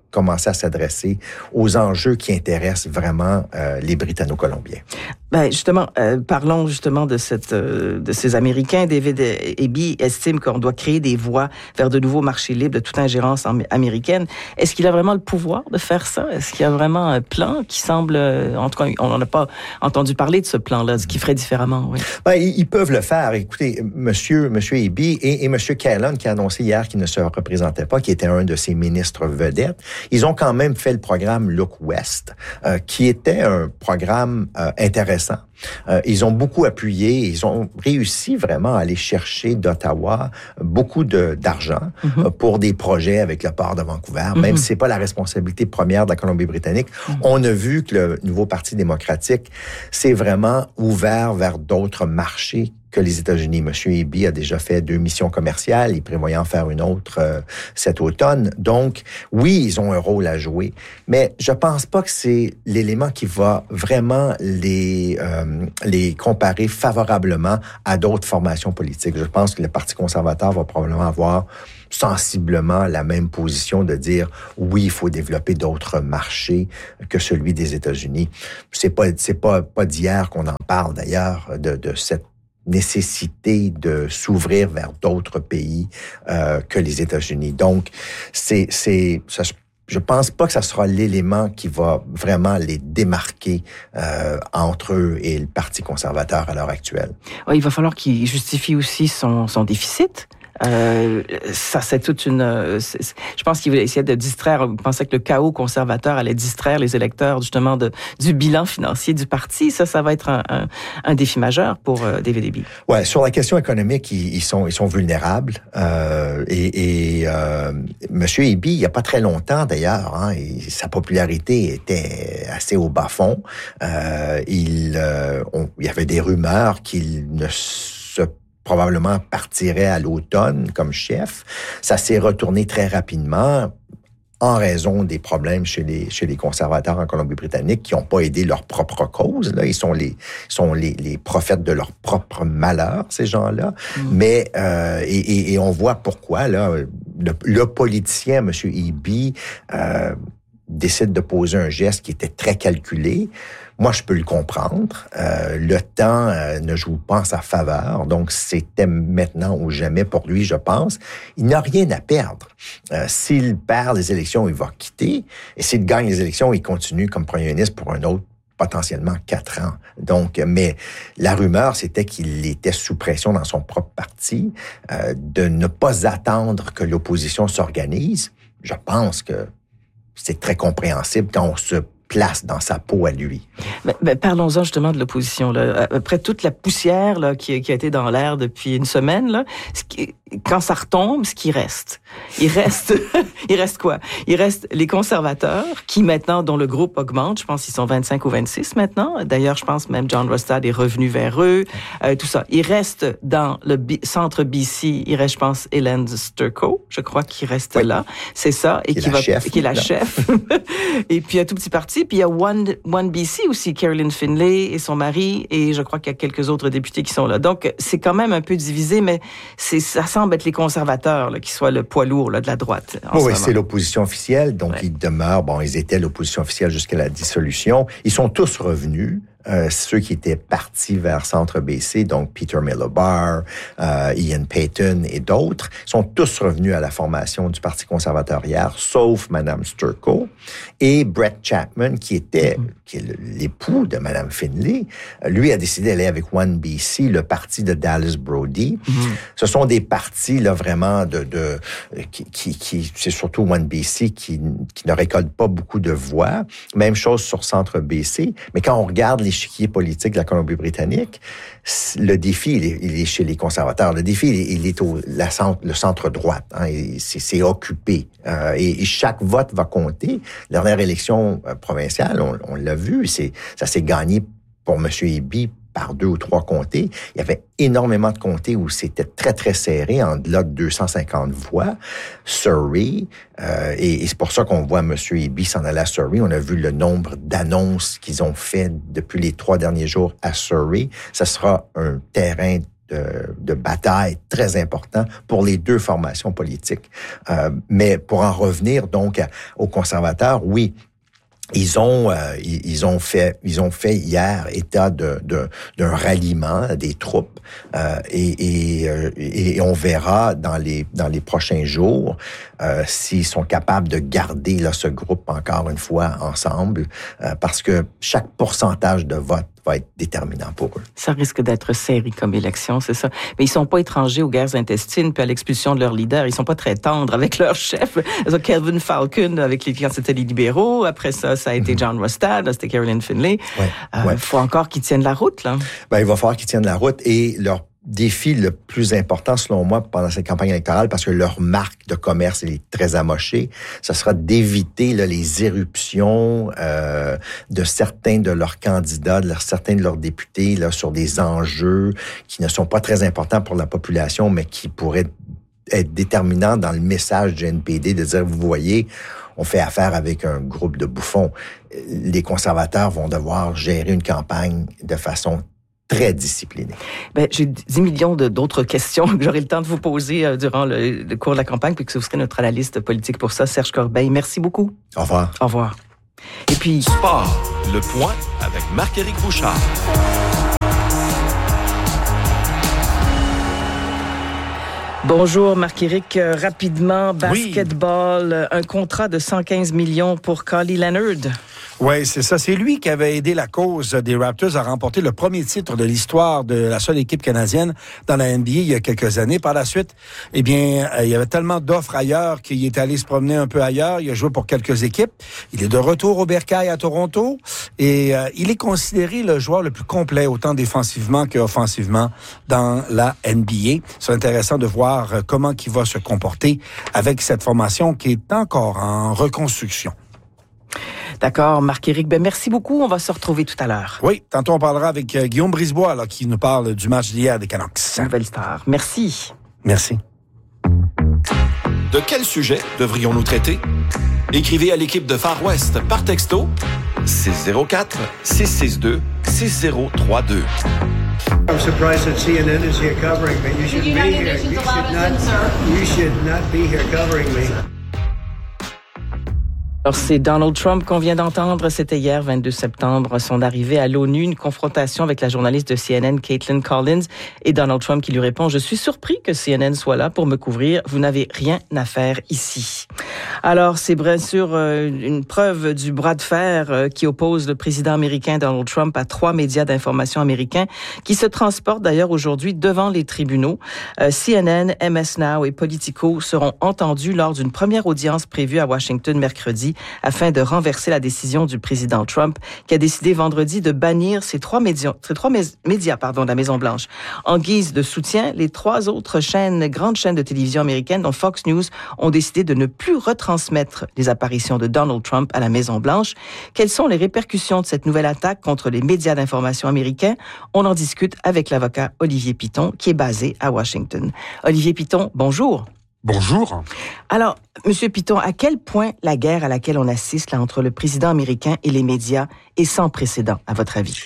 commencer à s'adresser aux enjeux qui intéressent vraiment euh, les Britanno-Colombiens. Ben justement, euh, parlons justement de cette euh, de ces Américains. David Eby estime qu'on doit créer des voies vers de nouveaux marchés libres de toute ingérence américaine. Est-ce qu'il a vraiment le pouvoir de faire ça? Est-ce qu'il y a vraiment un plan qui semble, en tout cas, on n'en a pas entendu parler de ce plan-là, ce qu'il ferait différemment? Oui. Ben, ils peuvent le faire. Écoutez, Monsieur Monsieur Eby et, et Monsieur Callan, qui a annoncé hier qu'il ne se représentait pas, qui était un de ses ministres vedettes, ils ont quand même fait le programme Look West, euh, qui était un programme euh, intéressant. Euh, ils ont beaucoup appuyé, ils ont réussi vraiment à aller chercher d'Ottawa beaucoup de, d'argent mm-hmm. euh, pour des projets avec le port de Vancouver, mm-hmm. même si c'est pas la responsabilité première de la Colombie-Britannique. Mm-hmm. On a vu que le nouveau Parti démocratique s'est vraiment ouvert vers d'autres marchés que les États-Unis. Monsieur Eby a déjà fait deux missions commerciales, il prévoyait en faire une autre euh, cet automne. Donc, oui, ils ont un rôle à jouer, mais je pense pas que c'est l'élément qui va vraiment les euh, les comparer favorablement à d'autres formations politiques. Je pense que le Parti conservateur va probablement avoir sensiblement la même position de dire oui, il faut développer d'autres marchés que celui des États-Unis. C'est pas c'est pas pas d'hier qu'on en parle d'ailleurs de de cette nécessité de s'ouvrir vers d'autres pays euh, que les États-Unis. Donc, c'est, c'est, ça, je pense pas que ça sera l'élément qui va vraiment les démarquer euh, entre eux et le Parti conservateur à l'heure actuelle. Ouais, il va falloir qu'il justifie aussi son, son déficit. Euh, ça, c'est toute une... C'est, je pense qu'il voulait essayer de distraire... Il pensait que le chaos conservateur allait distraire les électeurs, justement, de, du bilan financier du parti. Ça, ça va être un, un, un défi majeur pour euh, David Eby. Ouais, sur la question économique, ils, ils sont ils sont vulnérables. Euh, et et euh, Monsieur Eby, il y a pas très longtemps, d'ailleurs, hein, il, sa popularité était assez au bas-fond. Euh, il, euh, on, il y avait des rumeurs qu'il ne se probablement partirait à l'automne comme chef. Ça s'est retourné très rapidement en raison des problèmes chez les chez les conservateurs en Colombie-Britannique qui n'ont pas aidé leur propre cause. Là, ils sont les sont les, les prophètes de leur propre malheur, ces gens-là. Mmh. Mais euh, et, et, et on voit pourquoi là le, le politicien, Monsieur Eby, euh, décide de poser un geste qui était très calculé. Moi, je peux le comprendre. Euh, le temps euh, ne joue pas en sa faveur, donc c'était maintenant ou jamais pour lui, je pense. Il n'a rien à perdre. Euh, s'il perd les élections, il va quitter. Et s'il gagne les élections, il continue comme premier ministre pour un autre potentiellement quatre ans. Donc, mais la rumeur, c'était qu'il était sous pression dans son propre parti, euh, de ne pas attendre que l'opposition s'organise. Je pense que c'est très compréhensible quand on se place dans sa peau à lui. Mais, mais parlons-en justement de l'opposition. Là. Après toute la poussière là, qui, qui a été dans l'air depuis une semaine, là, ce qui, quand ça retombe, ce qui reste, il reste, il reste quoi? Il reste les conservateurs qui maintenant, dont le groupe augmente, je pense qu'ils sont vingt-cinq ou vingt-six maintenant. D'ailleurs, je pense même John Rostad est revenu vers eux. Euh, tout ça. Il reste dans le B- centre B C, il reste, je pense, Hélène Sturko, je crois qu'il reste oui. là. C'est ça. Et qui, qui, va, chef, qui est la là. chef. Et puis, un tout petit parti. Puis il y a One, One B C aussi, Carolyn Finlay et son mari, et je crois qu'il y a quelques autres députés qui sont là. Donc, c'est quand même un peu divisé, mais c'est, ça semble être les conservateurs là, qui soient le poids lourd là, de la droite. En oui, c'est l'opposition officielle, donc ouais. ils demeurent, bon, ils étaient l'opposition officielle jusqu'à la dissolution. Ils sont tous revenus. Euh, ceux qui étaient partis vers Centre B C, donc Peter Milobar, euh, Ian Payton et d'autres, sont tous revenus à la formation du Parti conservateur hier, sauf Mme Sturko et Brett Chapman, qui était, mm-hmm. qui est l'époux de Mme Finlay. Lui a décidé d'aller avec One B C, le parti de Dallas Brody. Mm-hmm. Ce sont des partis là vraiment de, de qui, qui, qui c'est surtout One B C qui, qui ne récolte pas beaucoup de voix. Même chose sur Centre B C, mais quand on regarde les l'échiquier politique de la Colombie-Britannique, le défi, il est, il est chez les conservateurs. Le défi, il est, il est au la centre, le centre-droite. Hein, c'est, c'est occupé. Euh, et, et chaque vote va compter. La dernière élection euh, provinciale, on, on l'a vu, c'est, ça s'est gagné pour M. Eby par deux ou trois comtés. Il y avait énormément de comtés où c'était très, très serré, en delà de deux cent cinquante voix. Surrey, euh, et, et c'est pour ça qu'on voit M. Eby s'en aller à Surrey. On a vu le nombre d'annonces qu'ils ont fait depuis les trois derniers jours à Surrey. Ça sera un terrain de, de bataille très important pour les deux formations politiques. Euh, mais pour en revenir donc à, aux conservateurs, oui, Ils ont, euh, ils ont fait, ils ont fait hier état de, de d'un ralliement des troupes euh, et, et, euh, et on verra dans les dans les prochains jours euh, s'ils sont capables de garder là ce groupe encore une fois ensemble euh, parce que chaque pourcentage de vote va être déterminant pour eux. Ça risque d'être serré comme élection, c'est ça. Mais ils sont pas étrangers aux guerres intestines puis à l'expulsion de leur leader. Ils sont pas très tendres avec leur chef. Kelvin Falcon avec les quand c'était les libéraux. Après ça, ça a été mm-hmm. John Rostad. Là, c'était Caroline Finlay. Il ouais, euh, ouais. faut encore qu'ils tiennent la route, là. Ben, il va falloir qu'ils tiennent la route et leur défi le plus important, selon moi, pendant cette campagne électorale, parce que leur marque de commerce elle est très amochée, ça sera d'éviter là, les éruptions euh, de certains de leurs candidats, de certains de leurs députés là, sur des enjeux qui ne sont pas très importants pour la population, mais qui pourraient être déterminants dans le message du N P D, de dire, vous voyez, on fait affaire avec un groupe de bouffons. Les conservateurs vont devoir gérer une campagne de façon très discipliné. Ben, j'ai dix millions de, d'autres questions que j'aurai le temps de vous poser euh, durant le, le cours de la campagne, puis que vous serez notre analyste politique pour ça, Serge Corbeil. Merci beaucoup. Au revoir. Au revoir. Et puis... Sport, le point avec Marc-Éric Bouchard. Bonjour Marc-Éric, euh, rapidement, basketball, oui. Un contrat de cent quinze millions pour Kawhi Leonard. Oui, c'est ça. C'est lui qui avait aidé la cause des Raptors à remporter le premier titre de l'histoire de la seule équipe canadienne dans la N B A il y a quelques années. Par la suite, eh bien, il y avait tellement d'offres ailleurs qu'il est allé se promener un peu ailleurs. Il a joué pour quelques équipes. Il est de retour au Bercail à Toronto et euh, il est considéré le joueur le plus complet, autant défensivement qu'offensivement, dans la N B A. C'est intéressant de voir comment il va se comporter avec cette formation qui est encore en reconstruction. D'accord, Marc-Éric. Ben, merci beaucoup. On va se retrouver tout à l'heure. Oui, tantôt on parlera avec euh, Guillaume Brisebois, là, qui nous parle du match d'hier des Canucks. Nouvelle star. Merci. Merci. De quel sujet devrions-nous traiter? Écrivez à l'équipe de Far West par texto six zéro quatre, six six deux, six zéro trois deux. I'm surprised that C N N is here covering me. You should be here. You should not, you should not be here covering me. Alors, c'est Donald Trump qu'on vient d'entendre. C'était hier, vingt-deux septembre, son arrivée à l'ONU, une confrontation avec la journaliste de C N N, Caitlin Collins, et Donald Trump qui lui répond « Je suis surpris que C N N soit là pour me couvrir. Vous n'avez rien à faire ici. » Alors, c'est bien sûr une preuve du bras de fer qui oppose le président américain Donald Trump à trois médias d'information américains qui se transportent d'ailleurs aujourd'hui devant les tribunaux. C N N, M S Now et Politico seront entendus lors d'une première audience prévue à Washington mercredi afin de renverser la décision du président Trump qui a décidé vendredi de bannir ces trois médias, ces trois médias pardon, de la Maison-Blanche. En guise de soutien, les trois autres chaînes, grandes chaînes de télévision américaines, dont Fox News, ont décidé de ne plus retransmettre les apparitions de Donald Trump à la Maison-Blanche. Quelles sont les répercussions de cette nouvelle attaque contre les médias d'information américains? On en discute avec l'avocat Olivier Piton, qui est basé à Washington. Olivier Piton, bonjour. Bonjour. Alors, Monsieur Piton, à quel point la guerre à laquelle on assiste là entre le président américain et les médias est sans précédent, à votre avis?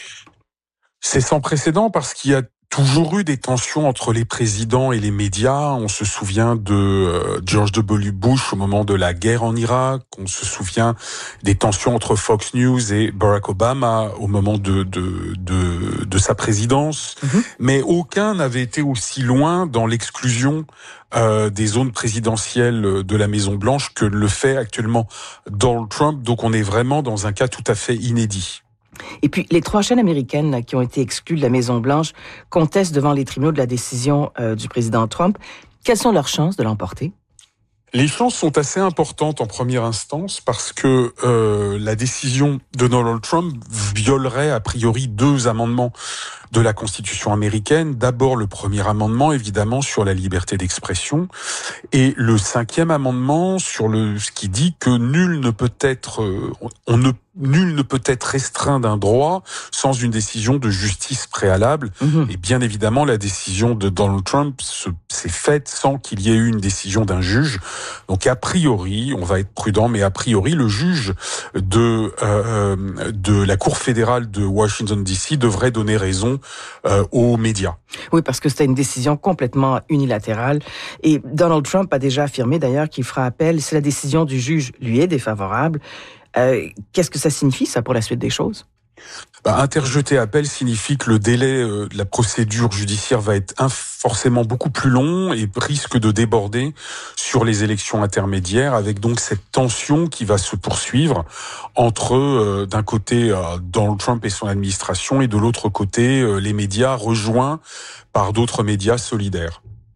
C'est sans précédent parce qu'il y a toujours eu des tensions entre les présidents et les médias. On se souvient de euh, George W. Bush au moment de la guerre en Irak. On se souvient des tensions entre Fox News et Barack Obama au moment de de de, de sa présidence. Mm-hmm. Mais aucun n'avait été aussi loin dans l'exclusion euh, des zones présidentielles de la Maison-Blanche que le fait actuellement Donald Trump. Donc on est vraiment dans un cas tout à fait inédit. Et puis, les trois chaînes américaines là, qui ont été exclues de la Maison-Blanche contestent devant les tribunaux de la décision euh, du président Trump. Quelles sont leurs chances de l'emporter? Les chances sont assez importantes en première instance parce que euh, la décision de Donald Trump violerait a priori deux amendements de la Constitution américaine. D'abord, le premier amendement, évidemment, sur la liberté d'expression, et le cinquième amendement sur le ce qui dit que nul ne peut être, euh, on ne nul ne peut être restreint d'un droit sans une décision de justice préalable. Mmh. Et bien évidemment, la décision de Donald Trump se, s'est faite sans qu'il y ait eu une décision d'un juge. Donc a priori, on va être prudent, mais a priori, le juge de euh, de la Cour fédérale de Washington D C devrait donner raison euh, aux médias. Oui, parce que c'était une décision complètement unilatérale. Et Donald Trump a déjà affirmé d'ailleurs qu'il fera appel si la décision du juge lui est défavorable. Euh, qu'est-ce que ça signifie, ça, pour la suite des choses? Bah, interjeter appel signifie que le délai euh, de la procédure judiciaire va être inf- forcément beaucoup plus long et risque de déborder sur les élections intermédiaires, avec donc cette tension qui va se poursuivre entre, euh, d'un côté, euh, Donald Trump et son administration, et de l'autre côté, euh, les médias rejoints par d'autres médias solidaires.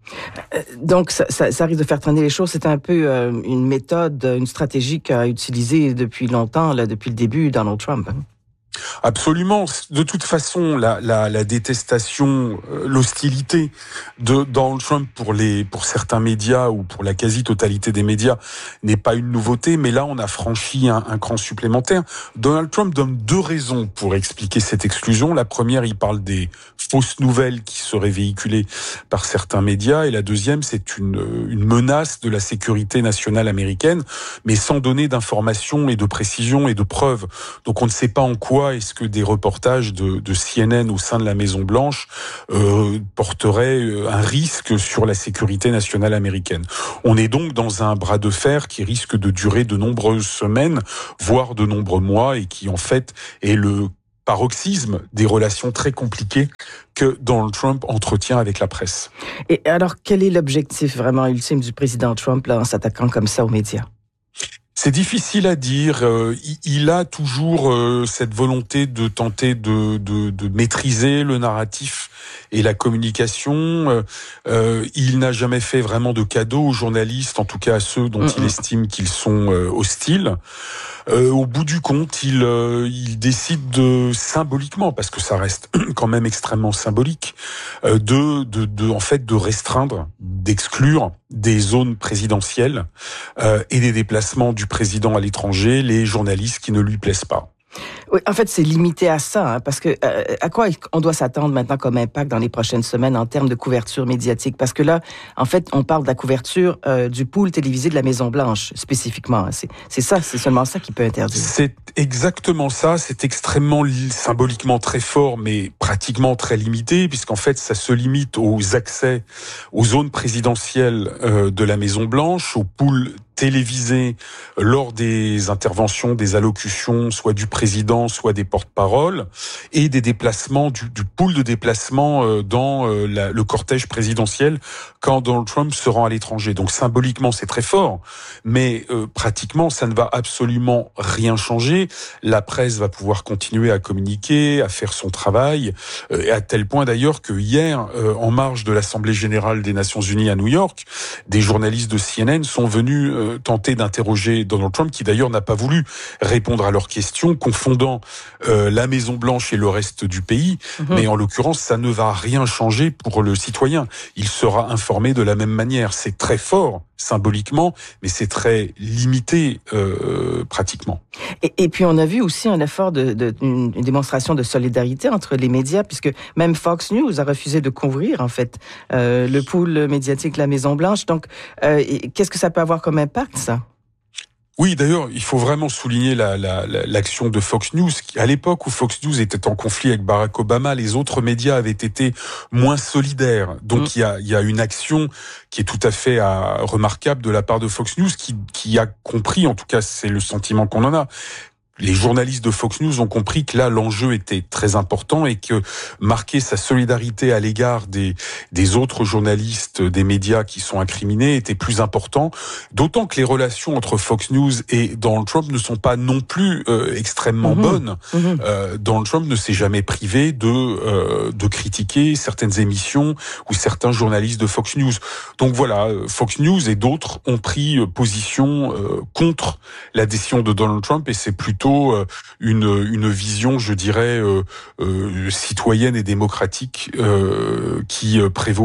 Donc, ça, ça, ça risque de faire traîner les choses. C'est un peu euh, une méthode, une stratégie qu'a utilisée depuis longtemps, là, depuis le début, Donald Trump. Hein. Absolument. De toute façon, la, la, la détestation, l'hostilité de Donald Trump pour les, pour certains médias ou pour la quasi-totalité des médias n'est pas une nouveauté, mais là, on a franchi un, un cran supplémentaire. Donald Trump donne deux raisons pour expliquer cette exclusion. La première, il parle des fausses nouvelles qui seraient véhiculées par certains médias, et la deuxième, c'est une, une menace de la sécurité nationale américaine, mais sans donner d'informations et de précisions et de preuves. Donc, on ne sait pas en quoi est-ce que des reportages de, de C N N au sein de la Maison-Blanche euh, porteraient un risque sur la sécurité nationale américaine. On est donc dans un bras de fer qui risque de durer de nombreuses semaines, voire de nombreux mois, et qui en fait est le paroxysme des relations très compliquées que Donald Trump entretient avec la presse. Et alors, quel est l'objectif vraiment ultime du président Trump là, en s'attaquant comme ça aux médias? C'est difficile à dire. Euh, il a toujours euh, cette volonté de tenter de, de, de maîtriser le narratif et la communication. Euh, il n'a jamais fait vraiment de cadeaux aux journalistes, en tout cas à ceux dont mmh. il estime qu'ils sont euh, hostiles. Euh, au bout du compte, il, euh, il décide de symboliquement, parce que ça reste quand même extrêmement symbolique, euh, de, de, de, en fait, de restreindre, d'exclure des zones présidentielles euh, et des déplacements du président à l'étranger, les journalistes qui ne lui plaisent pas. Oui, en fait, c'est limité à ça, hein, parce que euh, à quoi on doit s'attendre maintenant comme impact dans les prochaines semaines en termes de couverture médiatique? Parce que là, en fait, on parle de la couverture euh, du pool télévisé de la Maison-Blanche, spécifiquement. Hein. C'est, c'est ça, c'est seulement ça qui peut interdire. C'est exactement ça. C'est extrêmement symboliquement très fort, mais pratiquement très limité, puisqu'en fait, ça se limite aux accès aux zones présidentielles euh, de la Maison-Blanche, au pool télévisé lors des interventions, des allocutions, soit du président, soit des porte-paroles, et des déplacements, du, du pool de déplacements dans la, le cortège présidentiel quand Donald Trump se rend à l'étranger. Donc symboliquement, c'est très fort, mais euh, pratiquement, ça ne va absolument rien changer. La presse va pouvoir continuer à communiquer, à faire son travail, euh, et à tel point d'ailleurs que hier, euh, en marge de l'Assemblée générale des Nations Unies à New York, des journalistes de C N N sont venus euh, tenter d'interroger Donald Trump, qui d'ailleurs n'a pas voulu répondre à leurs questions, confondant euh, la Maison-Blanche et le reste du pays. Mmh. Mais en l'occurrence, ça ne va rien changer pour le citoyen. Il sera informé de la même manière. C'est très fort symboliquement, mais c'est très limité euh, pratiquement. Et, et puis on a vu aussi un effort de, de une, une démonstration de solidarité entre les médias, puisque même Fox News a refusé de couvrir en fait euh, le pool médiatique de la Maison-Blanche. Donc, euh, qu'est-ce que ça peut avoir comme impact, ça? Oui, d'ailleurs, il faut vraiment souligner la, la, la, l'action de Fox News. À l'époque où Fox News était en conflit avec Barack Obama, les autres médias avaient été moins solidaires. Donc, mmh. il y a, il y a une action qui est tout à fait à, remarquable de la part de Fox News, qui, qui a compris, en tout cas, c'est le sentiment qu'on en a. Les journalistes de Fox News ont compris que là, l'enjeu était très important et que marquer sa solidarité à l'égard des, des autres journalistes, des médias qui sont incriminés était plus important. D'autant que les relations entre Fox News et Donald Trump ne sont pas non plus euh, extrêmement mmh. bonnes. Mmh. Euh, Donald Trump ne s'est jamais privé de, euh, de critiquer certaines émissions ou certains journalistes de Fox News. Donc voilà, Fox News et d'autres ont pris position euh, contre la décision de Donald Trump, et c'est plutôt une, une vision, je dirais, euh, euh, citoyenne et démocratique euh, qui prévaut ici.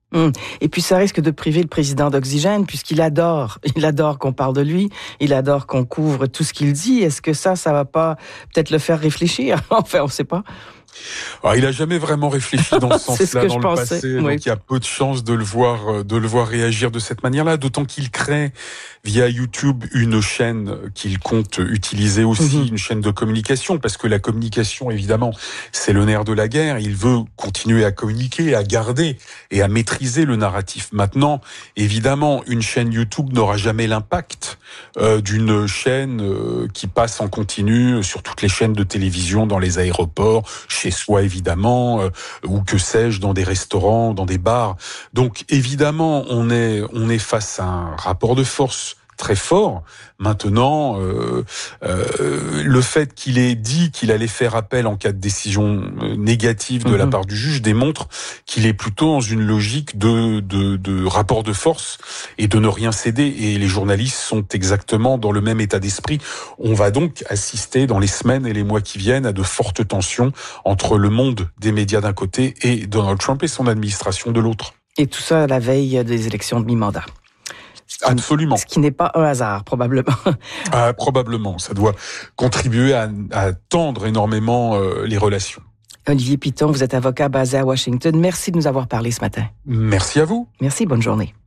Hum. Et puis ça risque de priver le président d'oxygène puisqu'il adore, il adore qu'on parle de lui, il adore qu'on couvre tout ce qu'il dit. Est-ce que ça, ça va pas peut-être le faire réfléchir? Enfin, on ne sait pas. Alors, il a jamais vraiment réfléchi dans ce sens-là ce dans le pensais. passé, Oui. donc il y a peu de chances de le voir, de le voir réagir de cette manière-là. D'autant qu'il crée via YouTube une chaîne qu'il compte utiliser aussi, mm-hmm. une chaîne de communication, parce que la communication, évidemment, c'est le nerf de la guerre. Il veut continuer à communiquer, à garder et à maîtriser le narratif. Maintenant, évidemment, une chaîne YouTube n'aura jamais l'impact euh, d'une chaîne euh, qui passe en continu sur toutes les chaînes de télévision, dans les aéroports, chez soi évidemment, euh, ou que sais-je, dans des restaurants, dans des bars. Donc évidemment, on est on est face à un rapport de force très fort. Maintenant, euh, euh, le fait qu'il ait dit qu'il allait faire appel en cas de décision négative de mmh. la part du juge démontre qu'il est plutôt dans une logique de, de, de rapport de force et de ne rien céder. Et les journalistes sont exactement dans le même état d'esprit. On va donc assister dans les semaines et les mois qui viennent à de fortes tensions entre le monde des médias d'un côté et Donald Trump et son administration de l'autre. Et tout ça à la veille des élections de mi-mandat. Absolument. Ce qui n'est pas un hasard, probablement. Ah, probablement. Ça doit contribuer à, à tendre énormément euh, les relations. Olivier Piton, vous êtes avocat basé à Washington. Merci de nous avoir parlé ce matin. Merci à vous. Merci, bonne journée.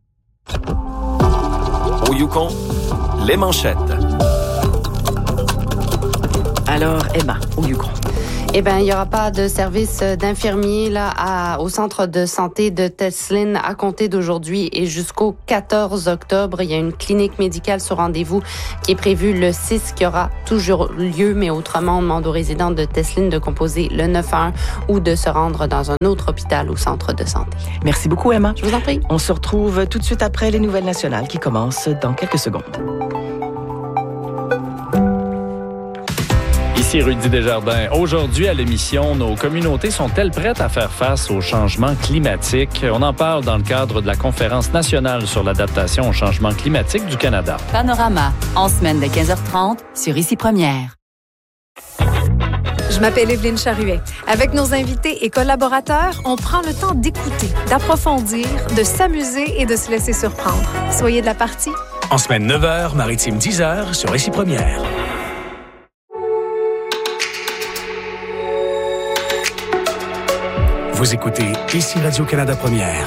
Au Yukon, les manchettes. Alors, Emma, au Yukon. Eh bien, il n'y aura pas de service d'infirmier là à, au centre de santé de Teslin à compter d'aujourd'hui et jusqu'au quatorze octobre. Il y a une clinique médicale sur rendez-vous qui est prévue le six, qui aura toujours lieu, mais autrement, on demande aux résidents de Teslin de composer le neuf un un ou de se rendre dans un autre hôpital ou centre de santé. Merci beaucoup, Emma. Je vous en prie. On se retrouve tout de suite après les nouvelles nationales qui commencent dans quelques secondes. Ici Rudy Desjardins. Aujourd'hui à l'émission, nos communautés sont-elles prêtes à faire face au changement climatique? On en parle dans le cadre de la Conférence nationale sur l'adaptation au changement climatique du Canada. Panorama, en semaine de quinze heures trente sur Ici Première. Je m'appelle Evelyne Charuet. Avec nos invités et collaborateurs, on prend le temps d'écouter, d'approfondir, de s'amuser et de se laisser surprendre. Soyez de la partie. En semaine neuf heures, maritime dix heures sur Ici Première. Vous écoutez Ici Radio-Canada Première.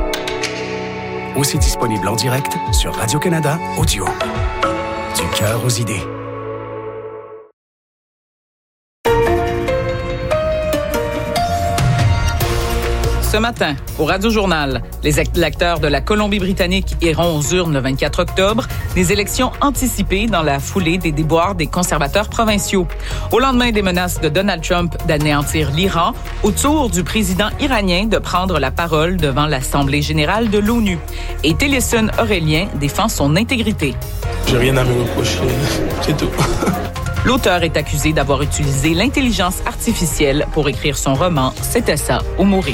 Aussi disponible en direct sur Radio-Canada Audio. Du cœur aux idées. Ce matin, au Radio-Journal, les électeurs de la Colombie-Britannique iront aux urnes le vingt-quatre octobre, des élections anticipées dans la foulée des déboires des conservateurs provinciaux. Au lendemain des menaces de Donald Trump d'anéantir l'Iran, au tour du président iranien de prendre la parole devant l'Assemblée générale de l'ONU. Et Téléson Aurélien défend son intégrité. J'ai rien à me reprocher, c'est tout. L'auteur est accusé d'avoir utilisé l'intelligence artificielle pour écrire son roman « C'était ça ou mourir ».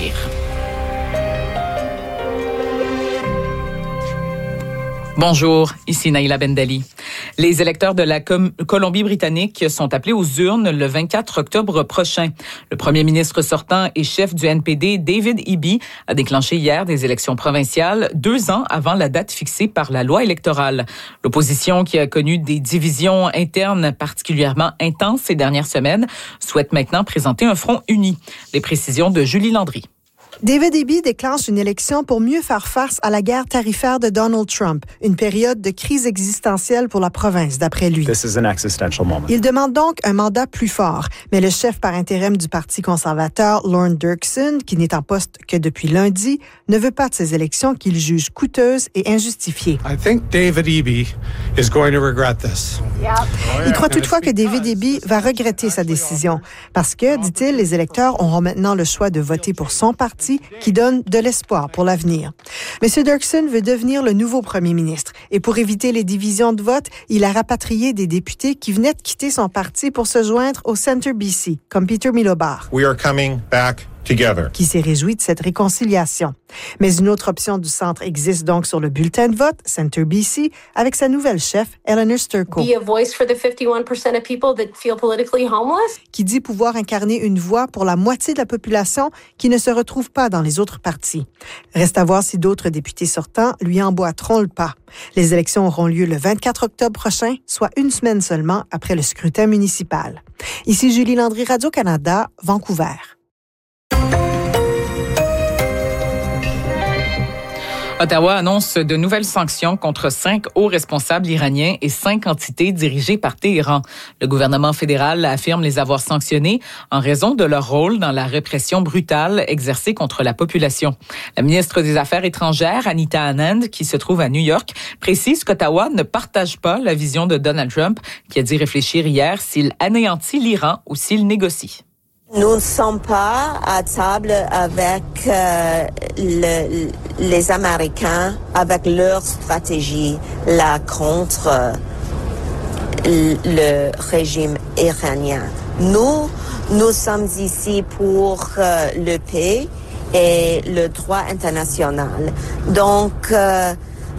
Bonjour, ici Naïla Bendali. Les électeurs de la Com- Colombie-Britannique sont appelés aux urnes le vingt-quatre octobre prochain. Le premier ministre sortant et chef du N P D, David Eby, a déclenché hier des élections provinciales deux ans avant la date fixée par la loi électorale. L'opposition, qui a connu des divisions internes particulièrement intenses ces dernières semaines, souhaite maintenant présenter un front uni. Les précisions de Julie Landry. David Eby déclenche une élection pour mieux faire face à la guerre tarifaire de Donald Trump, une période de crise existentielle pour la province, d'après lui. This is an existential moment. Il demande donc un mandat plus fort, mais le chef par intérim du Parti conservateur, Lorne Dirksen, qui n'est en poste que depuis lundi, ne veut pas de ces élections qu'il juge coûteuses et injustifiées. I think David Eby is going to regret this. Il croit toutefois que David Eby va regretter sa décision, parce que, dit-il, les électeurs auront maintenant le choix de voter pour son parti, qui donne de l'espoir pour l'avenir. M. Dirksen veut devenir le nouveau premier ministre et pour éviter les divisions de vote, il a rapatrié des députés qui venaient de quitter son parti pour se joindre au Centre B C, comme Peter Milobar. We are coming back together. Qui s'est réjoui de cette réconciliation. Mais une autre option du centre existe donc sur le bulletin de vote, Centre B C, avec sa nouvelle chef, Eleanor Sturko. Be a voice for the fifty-one percent of people that feel politically homeless. Qui dit pouvoir incarner une voix pour la moitié de la population qui ne se retrouve pas dans les autres partis. Reste à voir si d'autres députés sortants lui emboîteront le pas. Les élections auront lieu le vingt-quatre octobre prochain, soit une semaine seulement après le scrutin municipal. Ici Julie Landry, Radio-Canada, Vancouver. Ottawa annonce de nouvelles sanctions contre cinq hauts responsables iraniens et cinq entités dirigées par Téhéran. Le gouvernement fédéral affirme les avoir sanctionnés en raison de leur rôle dans la répression brutale exercée contre la population. La ministre des Affaires étrangères, Anita Anand, qui se trouve à New York, précise qu'Ottawa ne partage pas la vision de Donald Trump, qui a dit réfléchir hier s'il anéantit l'Iran ou s'il négocie. Nous ne sommes pas à table avec euh, le, les Américains, avec leur stratégie là contre euh, le régime iranien. Nous, nous sommes ici pour euh, le paix et le droit international. Donc, euh,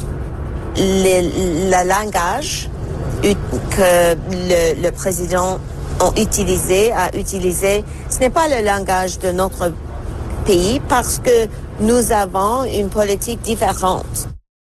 le, le langage que le, le président ont utilisé, a utilisé, ce n'est pas le langage de notre pays parce que nous avons une politique différente.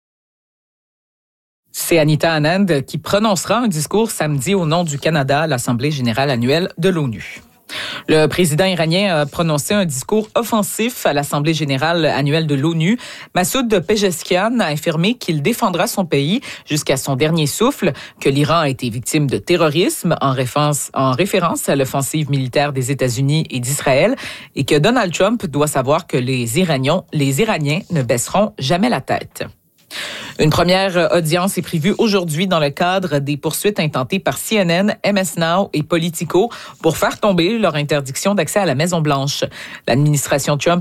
C'est Anita Anand qui prononcera un discours samedi au nom du Canada à l'Assemblée générale annuelle de l'ONU. Le président iranien a prononcé un discours offensif à l'Assemblée générale annuelle de l'ONU. Massoud Pezeshkian a affirmé qu'il défendra son pays jusqu'à son dernier souffle, que l'Iran a été victime de terrorisme en référence, en référence à l'offensive militaire des États-Unis et d'Israël et que Donald Trump doit savoir que les Iraniens, les Iraniens ne baisseront jamais la tête. Une première audience est prévue aujourd'hui dans le cadre des poursuites intentées par C N N, M S Now et Politico pour faire tomber leur interdiction d'accès à la Maison-Blanche. L'administration Trump